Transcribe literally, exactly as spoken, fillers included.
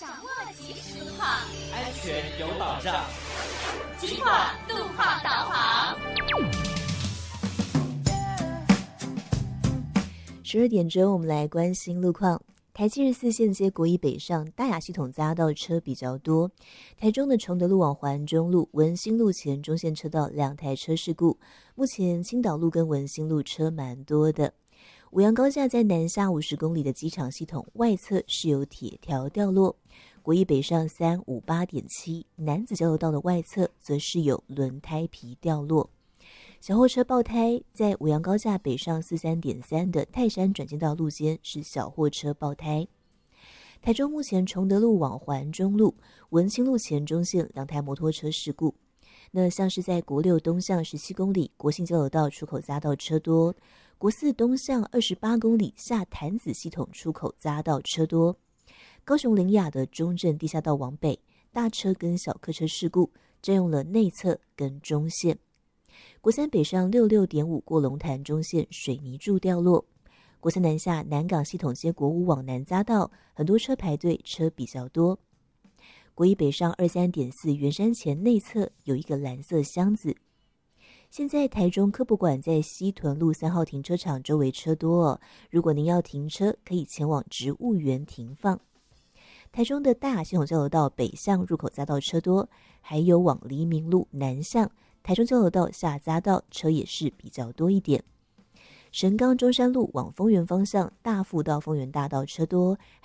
掌握即时路况， 安全有保障。 金话路况导航。 十二点钟，我们来关心路况。台七十四线接国一北上大雅系统匝道车比较多，台中的崇德路往环中路、文心路前中线车道两台车事故，目前青岛路跟文心路车蛮多的。五杨高架在南下五十公里的机场系统外侧是有铁条掉落，国一北上三五八点七南子交流道的外侧则是有轮胎皮掉落。小货车爆胎，在五杨高架北上四三点三的泰山转进道路间是小货车爆胎。台中目前崇德路往环中路、文清路前中线两台摩托车事故。那像是在国六东向十七公里国信交流道出口匝道车多，国四东向二十八公里下潭子系统出口匝道车多。高雄林雅的中正地下道往北，大车跟小客车事故占用了内侧跟中线。国三北上六六点五过龙潭中线水泥柱掉落，国三南下南港系统接国五往南匝道，很多车排队，车比较多。国一北上二三点四圆山前内侧有一个蓝色箱子。现在台中科博馆在西屯路三号停车场周围车多哦，如果您要停车，可以前往植物园停放。台中的大雅系统交流道北向入口匝道车多，还有往黎明路南向台中交流道下匝道车也是比较多一点。神冈中山路往丰原方向大富到丰原大道车多，